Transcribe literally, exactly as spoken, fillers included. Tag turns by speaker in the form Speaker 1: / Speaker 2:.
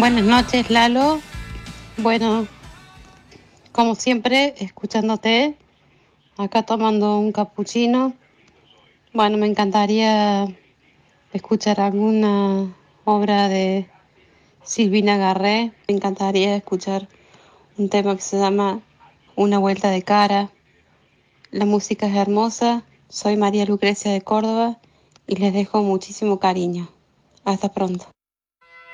Speaker 1: Buenas noches, Lalo. Bueno, como siempre, escuchándote, acá tomando un capuchino. Bueno, me encantaría escuchar alguna obra de Silvina Garré. Me encantaría escuchar un tema que se llama Una vuelta de cara. La música es hermosa. Soy María Lucrecia de Córdoba y les dejo muchísimo cariño. Hasta pronto.